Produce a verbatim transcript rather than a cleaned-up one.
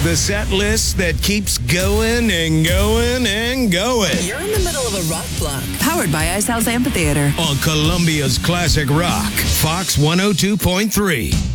The set list that keeps going and going and going. You're in the middle of a rock block. Powered by Ice House Amphitheater. On Columbia's Classic Rock, Fox one oh two point three.